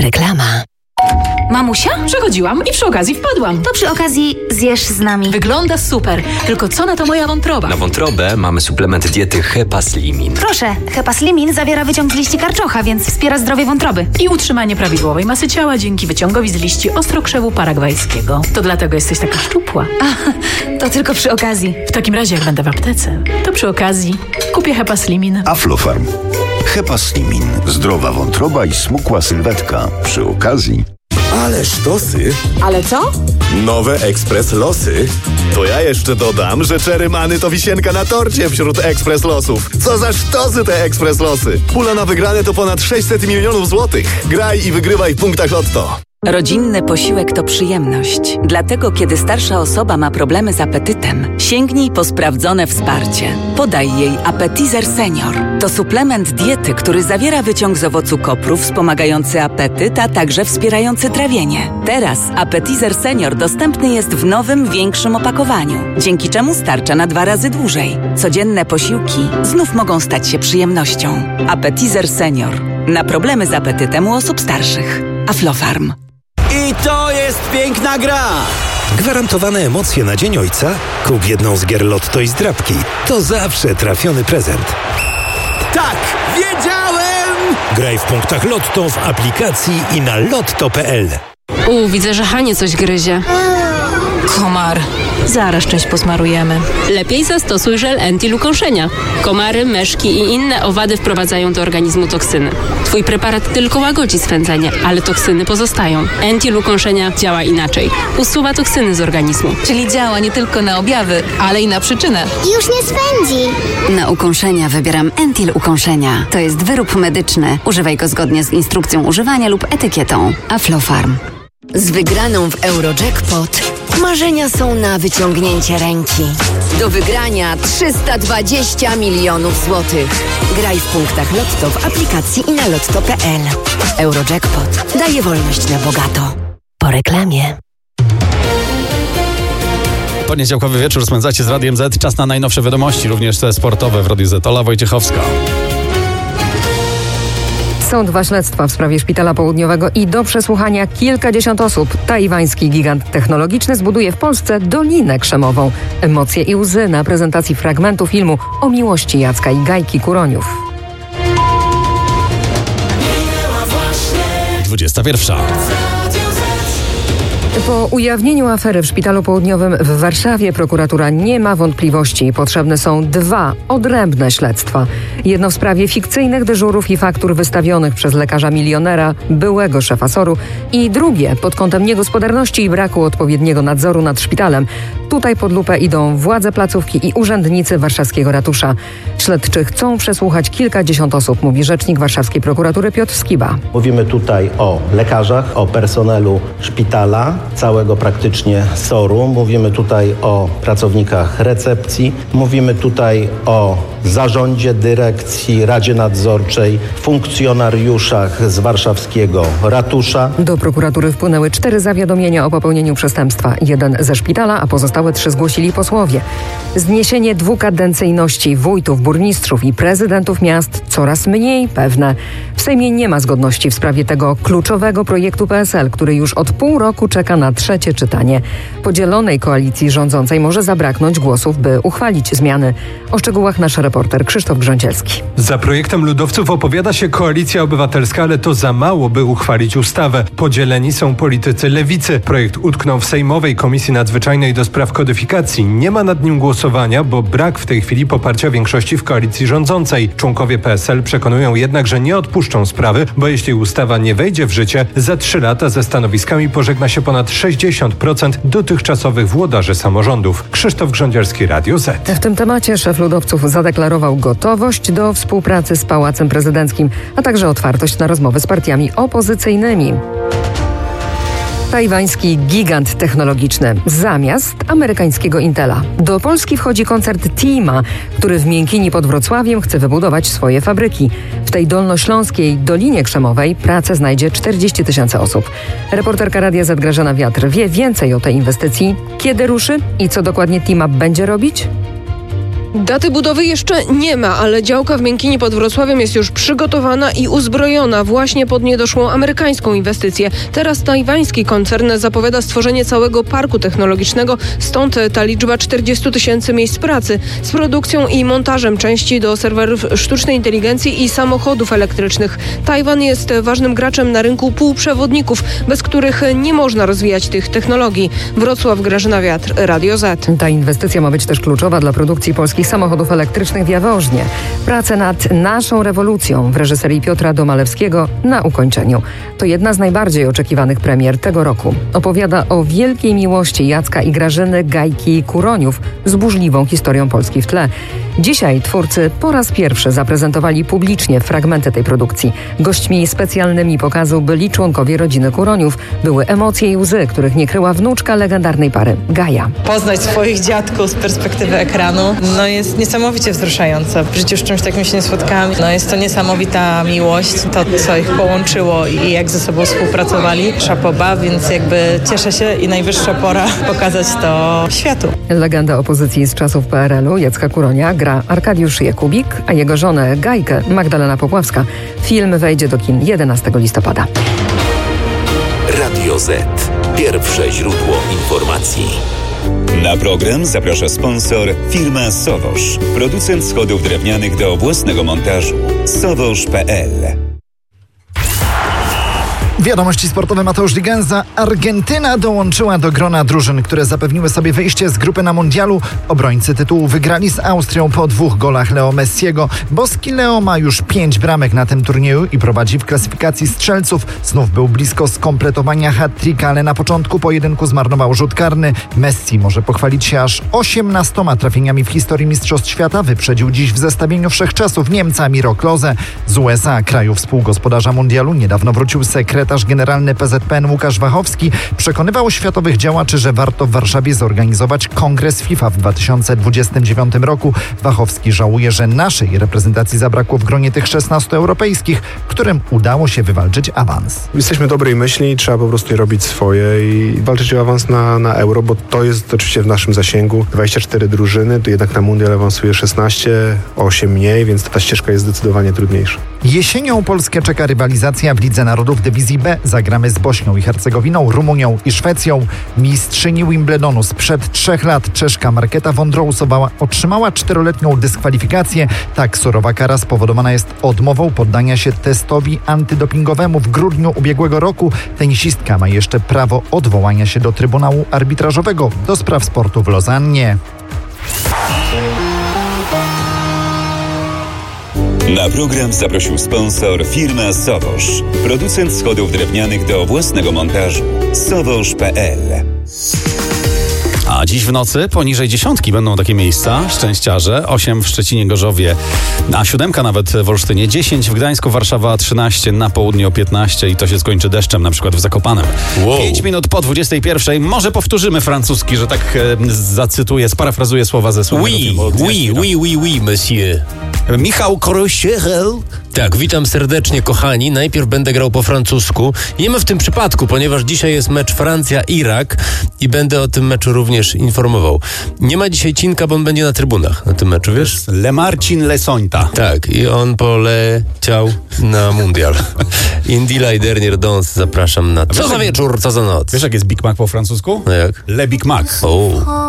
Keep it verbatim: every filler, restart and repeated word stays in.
Reklama. Mamusia? Przechodziłam i przy okazji wpadłam. To przy okazji zjesz z nami. Wygląda super, tylko co na to moja wątroba? Na wątrobę mamy suplement diety Hepaslimin. Proszę, Hepaslimin zawiera wyciąg z liści karczocha, więc wspiera zdrowie wątroby. I utrzymanie prawidłowej masy ciała dzięki wyciągowi z liści ostrokrzewu paragwajskiego. To dlatego jesteś taka szczupła. A, to tylko przy okazji. W takim razie jak będę w aptece, to przy okazji kupię Hepaslimin. Aflofarm. Hepaslimin. Zdrowa wątroba i smukła sylwetka. Przy okazji. Ale sztosy. Ale co? Nowe Ekspres Losy. To ja jeszcze dodam, że Cherry Many to wisienka na torcie wśród Ekspres Losów. Co za sztosy te Ekspres Losy. Pula na wygrane to ponad sześćset milionów złotych. Graj i wygrywaj w punktach Lotto. Rodzinny posiłek to przyjemność. Dlatego, kiedy starsza osoba ma problemy z apetytem, sięgnij po sprawdzone wsparcie. Podaj jej Appetizer Senior. To suplement diety, który zawiera wyciąg z owocu kopru wspomagający apetyt, a także wspierający trawienie. Teraz Appetizer Senior dostępny jest w nowym, większym opakowaniu, dzięki czemu starcza na dwa razy dłużej. Codzienne posiłki znów mogą stać się przyjemnością. Appetizer Senior. Na problemy z apetytem u osób starszych. Aflofarm. I to jest piękna gra! Gwarantowane emocje na Dzień Ojca? Kup jedną z gier Lotto i zdrabki. To zawsze trafiony prezent. Tak! Wiedziałem! Graj w punktach Lotto w aplikacji i na lotto kropka pe el. U, widzę, że Hanie coś gryzie. Komar. Zaraz część posmarujemy. Lepiej zastosuj żel Entil ukąszenia. Komary, myszki i inne owady wprowadzają do organizmu toksyny. Twój preparat tylko łagodzi swędzenie, ale toksyny pozostają. Entil ukąszenia działa inaczej. Usuwa toksyny z organizmu. Czyli działa nie tylko na objawy, ale i na przyczynę. Już nie swędzi. Na ukąszenia wybieram Entil ukąszenia. To jest wyrób medyczny. Używaj go zgodnie z instrukcją używania lub etykietą. Aflofarm. Z wygraną w Eurojackpot marzenia są na wyciągnięcie ręki. Do wygrania trzysta dwadzieścia milionów złotych. Graj w punktach Lotto w aplikacji i na lotto kropka pe el. Eurojackpot daje wolność na bogato. Po reklamie. Poniedziałkowy wieczór spędzacie z Radiem Z. Czas na najnowsze wiadomości, również te sportowe w Radiu Z. Ola Wojciechowska. Są dwa śledztwa w sprawie Szpitala Południowego i do przesłuchania kilkadziesiąt osób. Tajwański gigant technologiczny zbuduje w Polsce Dolinę Krzemową. Emocje i łzy na prezentacji fragmentu filmu o miłości Jacka i Gajki Kuroniów. dwudziesta pierwsza. Po ujawnieniu afery w Szpitalu Południowym w Warszawie prokuratura nie ma wątpliwości. Potrzebne są dwa odrębne śledztwa. Jedno w sprawie fikcyjnych dyżurów i faktur wystawionych przez lekarza milionera, byłego szefa soru, i drugie pod kątem niegospodarności i braku odpowiedniego nadzoru nad szpitalem. Tutaj pod lupę idą władze placówki i urzędnicy warszawskiego ratusza. Śledczy chcą przesłuchać kilkadziesiąt osób, mówi rzecznik warszawskiej prokuratury Piotr Skiba. Mówimy tutaj o lekarzach, o personelu szpitala, całego praktycznie soru. Mówimy tutaj o pracownikach recepcji. Mówimy tutaj o zarządzie, dyrekcji, radzie nadzorczej, funkcjonariuszach z warszawskiego ratusza. Do prokuratury wpłynęły cztery zawiadomienia o popełnieniu przestępstwa. Jeden ze szpitala, a pozostałe trzy zgłosili posłowie. Zniesienie dwukadencyjności wójtów, burmistrzów i prezydentów miast coraz mniej pewne. W Sejmie nie ma zgodności w sprawie tego kluczowego projektu P S L, który już od pół roku czeka na trzecie czytanie. Podzielonej koalicji rządzącej może zabraknąć głosów, by uchwalić zmiany. O szczegółach nasz reporter Krzysztof Grządzielski. Za projektem ludowców opowiada się Koalicja Obywatelska, ale to za mało, by uchwalić ustawę. Podzieleni są politycy lewicy. Projekt utknął w Sejmowej Komisji Nadzwyczajnej do spraw kodyfikacji. Nie ma nad nim głosowania, bo brak w tej chwili poparcia większości w koalicji rządzącej. Członkowie P S L przekonują jednak, że nie odpuszczą sprawy, bo jeśli ustawa nie wejdzie w życie, za trzy lata ze stanowiskami pożegna się ponad sześćdziesiąt procent dotychczasowych włodarzy samorządów. Krzysztof Grządzielski, Radio Z. W tym temacie szef ludowców zadeklarował gotowość do współpracy z Pałacem Prezydenckim, a także otwartość na rozmowy z partiami opozycyjnymi. Tajwański gigant technologiczny zamiast amerykańskiego Intela. Do Polski wchodzi koncert Tima, który w Miękini pod Wrocławiem chce wybudować swoje fabryki. W tej dolnośląskiej Dolinie Krzemowej pracę znajdzie czterdzieści tysięcy osób. Reporterka Radia Z Grażyna Wiatr wie więcej o tej inwestycji, kiedy ruszy i co dokładnie Tima będzie robić? Daty budowy jeszcze nie ma, ale działka w Miękinie pod Wrocławiem jest już przygotowana i uzbrojona właśnie pod niedoszłą amerykańską inwestycję. Teraz tajwański koncern zapowiada stworzenie całego parku technologicznego, stąd ta liczba czterdziestu tysięcy miejsc pracy z produkcją i montażem części do serwerów sztucznej inteligencji i samochodów elektrycznych. Tajwan jest ważnym graczem na rynku półprzewodników, bez których nie można rozwijać tych technologii. Wrocław, Grażyna Wiatr, Radio Z. Ta inwestycja ma być też kluczowa dla produkcji polskich samochodów elektrycznych w Jaworznie. Prace nad naszą rewolucją w reżyserii Piotra Domalewskiego na ukończeniu. To jedna z najbardziej oczekiwanych premier tego roku. Opowiada o wielkiej miłości Jacka i Grażyny Gajki-Kuroniów z burzliwą historią Polski w tle. Dzisiaj twórcy po raz pierwszy zaprezentowali publicznie fragmenty tej produkcji. Gośćmi specjalnymi pokazu byli członkowie rodziny Kuroniów. Były emocje i łzy, których nie kryła wnuczka legendarnej pary, Gaja. Poznać swoich dziadków z perspektywy ekranu, no jest niesamowicie wzruszające. W życiu z czymś takim się nie spotkałam. No jest to niesamowita miłość, to co ich połączyło i jak ze sobą współpracowali. Szapoba, więc jakby cieszę się i najwyższa pora pokazać to światu. Legenda opozycji z czasów P R L u Jacka Kuronia gra Arkadiusz Jakubik, a jego żonę Gajkę Magdalena Popławska. Film wejdzie do kin jedenastego listopada. Radio Z. Pierwsze źródło informacji. Na program zaprasza sponsor firma Sowosz. Producent schodów drewnianych do własnego montażu. sowosz kropka p l. Wiadomości sportowe, Mateusz Ligenza. Argentyna dołączyła do grona drużyn, które zapewniły sobie wyjście z grupy na mundialu. Obrońcy tytułu wygrali z Austrią po dwóch golach Leo Messiego. Boski Leo ma już pięć bramek na tym turnieju i prowadzi w klasyfikacji strzelców. Znów był blisko skompletowania hat-tricka, ale na początku pojedynku zmarnował rzut karny. Messi może pochwalić się aż osiemnastoma trafieniami w historii Mistrzostw Świata. Wyprzedził dziś w zestawieniu wszechczasów Niemca Miro Klose. Z U S A, kraju współgospodarza mundialu, niedawno wrócił sekretarz generalny P Z P N Łukasz Wachowski. Przekonywał światowych działaczy, że warto w Warszawie zorganizować kongres FIFA w dwa tysiące dwudziestym dziewiątym roku. Wachowski żałuje, że naszej reprezentacji zabrakło w gronie tych szesnastu europejskich, którym udało się wywalczyć awans. Jesteśmy dobrej myśli, trzeba po prostu robić swoje i walczyć o awans na, na euro, bo to jest oczywiście w naszym zasięgu. dwadzieścia cztery drużyny, to jednak na mundial awansuje szesnaście, osiem mniej, więc ta ścieżka jest zdecydowanie trudniejsza. Jesienią Polskę czeka rywalizacja w Lidze Narodów Dywizji B. Zagramy z Bośnią i Hercegowiną, Rumunią i Szwecją. Mistrzyni Wimbledonu sprzed trzech lat Czeszka Marketa Wondrousowa otrzymała czteroletnią dyskwalifikację. Tak surowa kara spowodowana jest odmową poddania się testowi antydopingowemu w grudniu ubiegłego roku. Tenisistka ma jeszcze prawo odwołania się do Trybunału Arbitrażowego do spraw sportu w Lozannie. Na program zaprosił sponsor firma Sowosz. Producent schodów drewnianych do własnego montażu. sowosz kropka p l. A dziś w nocy poniżej dziesiątki będą takie miejsca, szczęściarze, osiem w Szczecinie, Gorzowie, a siódemka nawet w Olsztynie, dziesięć w Gdańsku, Warszawa trzynaście, na południu o piętnaście i to się skończy deszczem, na przykład w Zakopanem. Wow. pięć minut po dwudziestej pierwszej, może powtórzymy francuski, że tak e, zacytuję, sparafrazuję słowa ze słownego oui, filmu. Oui, oui, oui, oui, monsieur. Michał Korosiel. Tak, witam serdecznie, kochani. Najpierw będę grał po francusku. Nie ma w tym przypadku, ponieważ dzisiaj jest mecz Francja-Irak i będę o tym meczu również informował. Nie ma dzisiaj Cinka, bo on będzie na trybunach na tym meczu, wiesz? Le Marcin Le Sointa. Tak, i on poleciał na mundial. Indy la dernière danse, zapraszam na... Co za wieczór, co za noc. Wiesz, jak jest Big Mac po francusku? No jak? Le Big Mac. O.